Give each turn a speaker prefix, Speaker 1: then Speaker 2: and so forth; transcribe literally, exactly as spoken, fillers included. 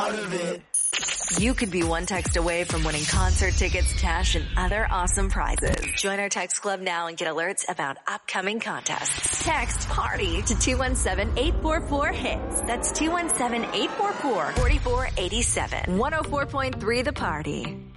Speaker 1: out of it.
Speaker 2: You could be one text away from winning concert tickets, cash, and other awesome prizes. Join our text club now and get alerts about upcoming contests. Text PARTY to two one seven, eight four four, HITS. That's two one seven, eight four four, four four eight seven. one oh four point three The Party.